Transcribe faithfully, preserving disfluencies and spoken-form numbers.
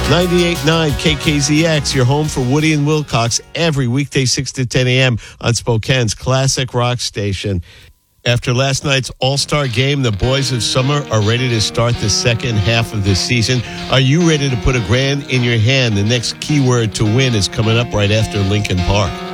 ninety-eight point nine K K Z X, your home for Woody and Wilcox, every weekday six to ten a.m. on Spokane's classic rock station. After last night's All-Star game, the boys of summer are ready to start the second half of the season. Are you ready to put a grand in your hand? The next keyword to win is coming up right after Lincoln Park.